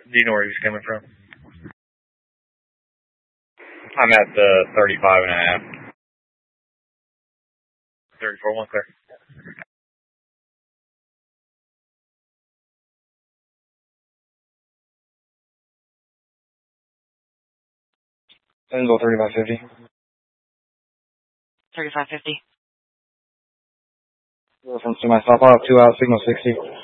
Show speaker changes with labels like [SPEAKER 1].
[SPEAKER 1] Do you know where he's coming from? I'm at the 35 and a half. 34, 1 clear.
[SPEAKER 2] Evansville 3550.
[SPEAKER 3] 3550.
[SPEAKER 2] From semi stop, I'll have 2 out, signal 60.